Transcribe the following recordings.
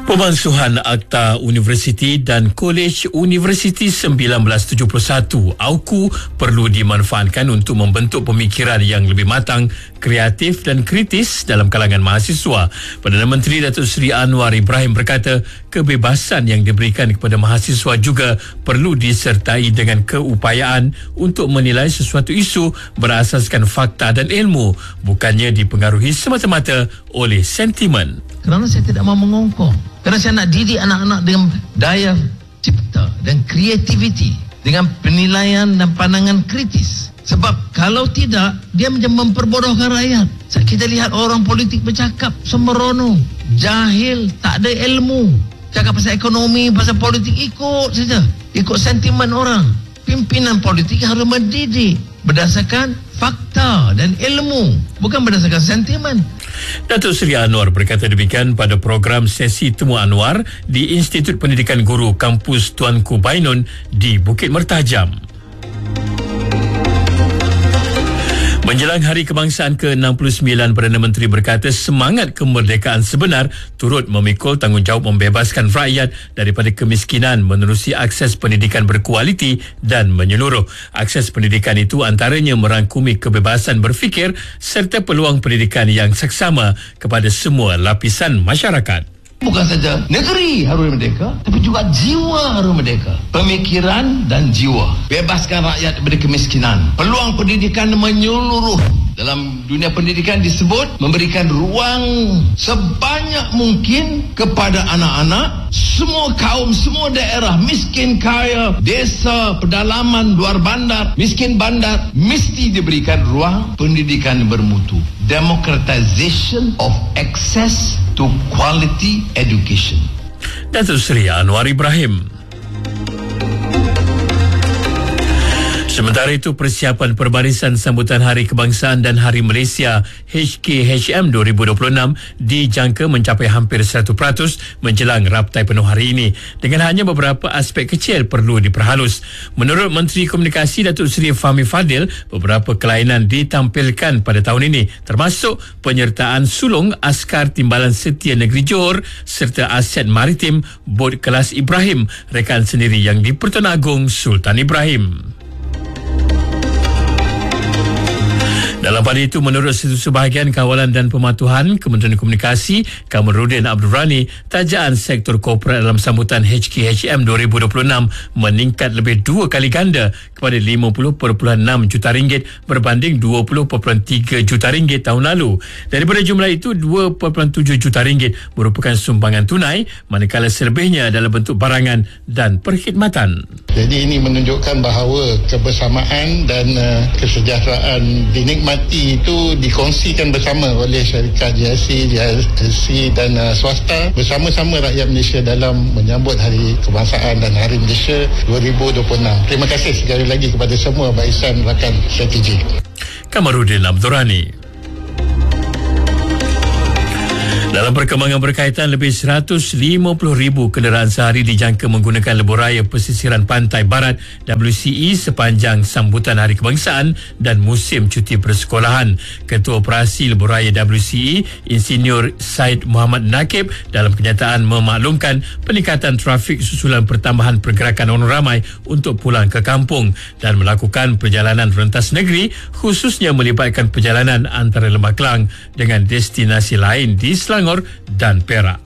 Pemansuhan Akta Universiti dan Kolej Universiti 1971 AUKU perlu dimanfaatkan untuk membentuk pemikiran yang lebih matang, kreatif dan kritis dalam kalangan mahasiswa. Perdana Menteri Datuk Seri Anwar Ibrahim berkata, kebebasan yang diberikan kepada mahasiswa juga perlu disertai dengan keupayaan untuk menilai sesuatu isu berasaskan fakta dan ilmu, bukannya dipengaruhi semata-mata oleh sentimen. Kerana saya tidak mahu mengongkong. Kerana saya nak didik anak-anak dengan daya cipta dan kreativiti, dengan penilaian dan pandangan kritis. Sebab kalau tidak, dia macam memperbodohkan rakyat. Kita lihat orang politik bercakap sembrono, jahil, tak ada ilmu. Cakap pasal ekonomi, pasal politik, ikut saja. Ikut sentimen orang. Pimpinan politik harus mendidik berdasarkan fakta dan ilmu, bukan berdasarkan sentimen. Datuk Seri Anwar berkata demikian pada program Sesi Temu Anwar di Institut Pendidikan Guru Kampus Tuanku Bainon di Bukit Mertajam. Menjelang Hari Kebangsaan ke-69, Perdana Menteri berkata semangat kemerdekaan sebenar turut memikul tanggungjawab membebaskan rakyat daripada kemiskinan menerusi akses pendidikan berkualiti dan menyeluruh. Akses pendidikan itu antaranya merangkumi kebebasan berfikir serta peluang pendidikan yang seksama kepada semua lapisan masyarakat. Bukan saja negeri harus merdeka, tapi juga jiwa harus merdeka. Pemikiran dan jiwa. Bebaskan rakyat daripada kemiskinan. Peluang pendidikan menyeluruh. Dalam dunia pendidikan disebut memberikan ruang sebanyak mungkin kepada anak-anak, semua kaum, semua daerah, miskin, kaya, desa, pedalaman, luar bandar, miskin bandar, mesti diberikan ruang pendidikan bermutu. Democratization of access to quality education. Datuk Seri Anwar Ibrahim. Sementara itu, persiapan perbarisan sambutan Hari Kebangsaan dan Hari Malaysia HKHM 2026 dijangka mencapai hampir 100% menjelang raptai penuh hari ini, dengan hanya beberapa aspek kecil perlu diperhalus. Menurut Menteri Komunikasi Datuk Seri Fahmi Fadil, beberapa kelainan ditampilkan pada tahun ini, termasuk penyertaan sulung askar Timbalan Setia Negeri Johor serta aset maritim bot kelas Ibrahim, rekaan sendiri yang di Pertuan Agong Sultan Ibrahim. Dalam pada itu, menurut Sebahagian Kawalan dan Pematuhan Kementerian Komunikasi Kamarudin Abdul Rani, tajaan sektor korporat dalam sambutan HKHM 2026 meningkat lebih 2 kali ganda kepada 50.6 juta ringgit berbanding 20.3 juta ringgit tahun lalu. Daripada jumlah itu, 2.7 juta ringgit merupakan sumbangan tunai, manakala selebihnya adalah bentuk barangan dan perkhidmatan. Jadi ini menunjukkan bahawa kebersamaan dan kesejahteraan dinikmati itu dikongsikan bersama oleh syarikat GIC, JLC dan swasta bersama-sama rakyat Malaysia dalam menyambut Hari Kebangsaan dan Hari Malaysia 2026. Terima kasih sekali lagi kepada semua barisan rakan strategi. Kamarudin Abdul Rani. Dalam perkembangan berkaitan, lebih 150,000 kenderaan sehari dijangka menggunakan lebuhraya pesisiran pantai barat WCE sepanjang sambutan Hari Kebangsaan dan musim cuti persekolahan. Ketua Operasi Lebuhraya WCE, Insinyur Said Muhammad Nakib, dalam kenyataan memaklumkan peningkatan trafik susulan pertambahan pergerakan orang ramai untuk pulang ke kampung dan melakukan perjalanan rentas negeri, khususnya melibatkan perjalanan antara Lembah Kelang dengan destinasi lain di Selangor dan Perak.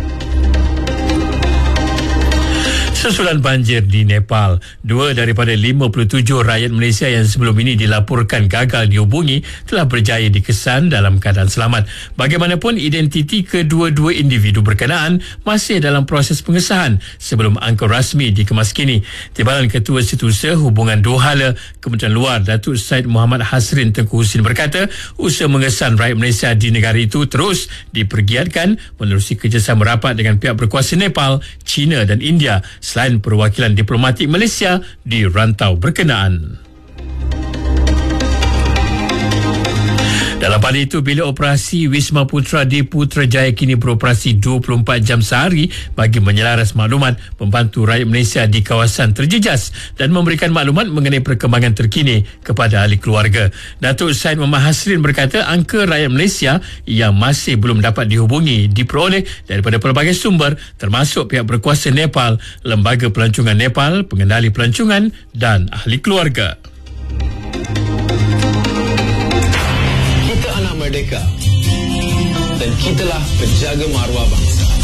Susulan banjir di Nepal, 2 daripada 57 rakyat Malaysia yang sebelum ini dilaporkan gagal dihubungi telah berjaya dikesan dalam keadaan selamat. Bagaimanapun, identiti kedua-dua individu berkenaan masih dalam proses pengesahan sebelum angka rasmi dikemaskini. Timbalan Ketua Setiausaha Hubungan Dohala Kementerian Luar Datuk Said Muhammad Hasrin Tengku Husin berkata, usaha mengesan rakyat Malaysia di negara itu terus dipergiatkan menerusi kerjasama rapat dengan pihak berkuasa Nepal, China dan India, selain perwakilan diplomatik Malaysia di rantau berkenaan. Dalam pada itu, bilik operasi Wisma Putra di Putrajaya kini beroperasi 24 jam sehari bagi menyelaras maklumat membantu rakyat Malaysia di kawasan terjejas dan memberikan maklumat mengenai perkembangan terkini kepada ahli keluarga. Datuk Syed Muhammad Hasrin berkata angka rakyat Malaysia yang masih belum dapat dihubungi diperoleh daripada pelbagai sumber termasuk pihak berkuasa Nepal, Lembaga Pelancongan Nepal, Pengendali Pelancongan dan ahli keluarga. Merdeka dan kitalah penjaga maruah bangsa.